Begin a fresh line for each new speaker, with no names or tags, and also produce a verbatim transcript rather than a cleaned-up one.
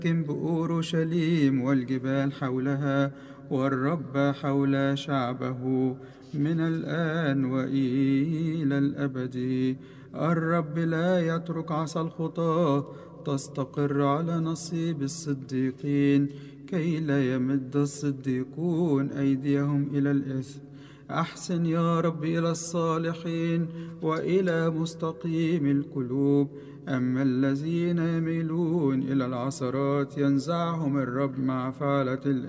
بأورشليم والجبال حولها، والرب حول شعبه من الآن وإلى الأبد. الرب لا يترك عصا الخطاة تستقر على نصيب الصديقين، كي لا يمد الصديقون أيديهم إلى الإثم. أحسن يا رب إلى الصالحين وإلى مستقيم القلوب، أما الذين يميلون إلى العثرات ينزعهم الرب مع فعلة الإثم.